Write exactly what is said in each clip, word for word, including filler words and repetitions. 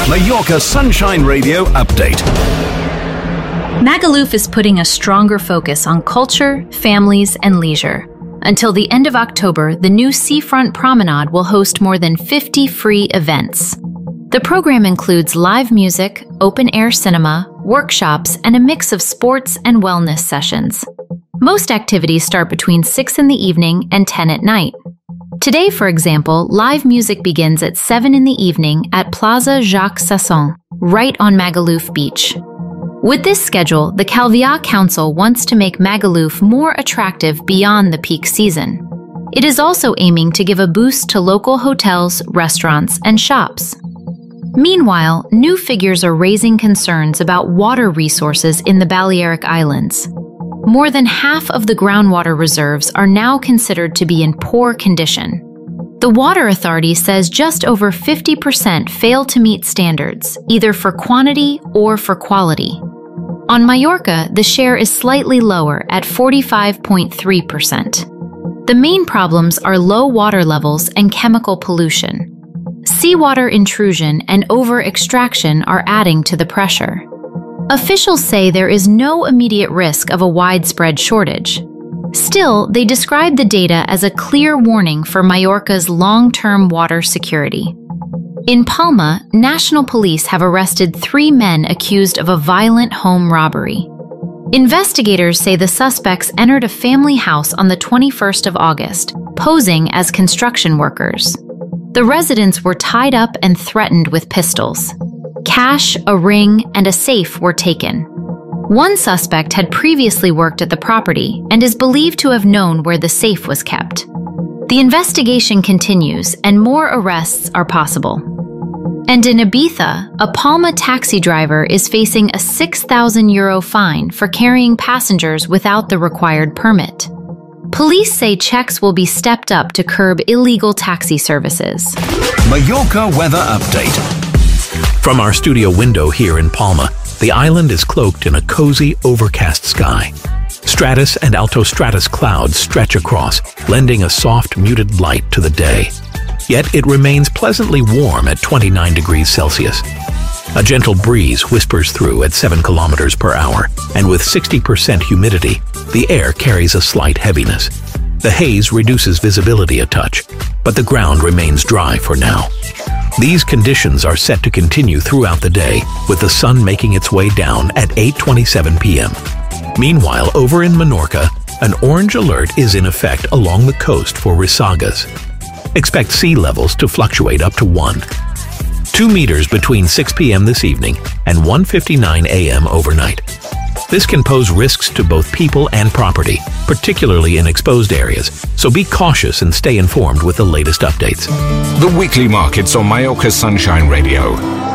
Mallorca Sunshine Radio update. Magaluf is putting a stronger focus on culture, families, and leisure. Until the end of October, the new Seafront Promenade will host more than fifty free events. The program includes live music, open-air cinema, workshops, and a mix of sports and wellness sessions. Most activities start between six in the evening and ten at night. Today, for example, live music begins at seven in the evening at Plaza Jacques Sasson, right on Magaluf Beach. With this schedule, the Calvià Council wants to make Magaluf more attractive beyond the peak season. It is also aiming to give a boost to local hotels, restaurants, and shops. Meanwhile, new figures are raising concerns about water resources in the Balearic Islands. More than half of the groundwater reserves are now considered to be in poor condition. The Water Authority says just over fifty percent fail to meet standards, either for quantity or for quality. On Mallorca, the share is slightly lower at forty-five point three percent. The main problems are low water levels and chemical pollution. Seawater intrusion and over-extraction are adding to the pressure. Officials say there is no immediate risk of a widespread shortage. Still, they describe the data as a clear warning for Mallorca's long-term water security. In Palma, national police have arrested three men accused of a violent home robbery. Investigators say the suspects entered a family house on the twenty-first of August, posing as construction workers. The residents were tied up and threatened with pistols. Cash, a ring, and a safe were taken. One suspect had previously worked at the property and is believed to have known where the safe was kept. The investigation continues and more arrests are possible. And in Ibiza, a Palma taxi driver is facing a six thousand euro fine for carrying passengers without the required permit. Police say checks will be stepped up to curb illegal taxi services. Mallorca weather update. From our studio window here in Palma, the island is cloaked in a cozy, overcast sky. Stratus and altostratus clouds stretch across, lending a soft, muted light to the day. Yet it remains pleasantly warm at twenty-nine degrees Celsius. A gentle breeze whispers through at seven kilometers per hour, and with sixty percent humidity, the air carries a slight heaviness. The haze reduces visibility a touch, but the ground remains dry for now. These conditions are set to continue throughout the day, with the sun making its way down at eight twenty-seven p m Meanwhile, over in Menorca, an orange alert is in effect along the coast for risagas. Expect sea levels to fluctuate up to one. Two meters between six p m this evening and one fifty-nine a m overnight. This can pose risks to both people and property, particularly in exposed areas, so be cautious and stay informed with the latest updates. The weekly markets on Mallorca Sunshine Radio.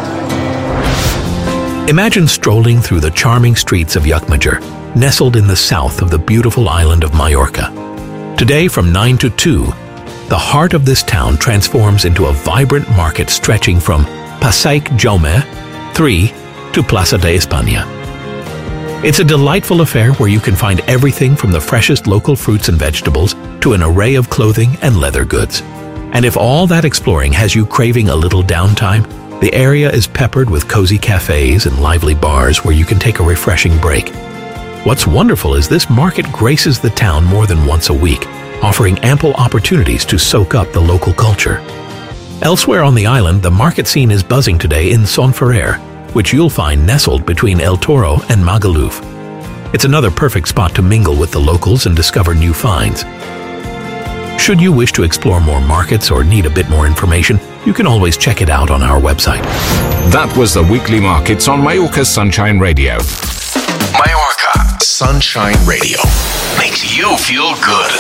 Imagine strolling through the charming streets of Llucmajor, nestled in the south of the beautiful island of Mallorca. Today from nine to two, the heart of this town transforms into a vibrant market stretching from Passeig Jaume three to Plaça de España. It's a delightful affair where you can find everything from the freshest local fruits and vegetables to an array of clothing and leather goods. And if all that exploring has you craving a little downtime, the area is peppered with cozy cafes and lively bars where you can take a refreshing break. What's wonderful is this market graces the town more than once a week, offering ample opportunities to soak up the local culture. Elsewhere on the island, the market scene is buzzing today in Son Ferrer, which you'll find nestled between El Toro and Magaluf. It's another perfect spot to mingle with the locals and discover new finds. Should you wish to explore more markets or need a bit more information, you can always check it out on our website. That was the weekly markets on Mallorca Sunshine Radio. Mallorca Sunshine Radio makes you feel good.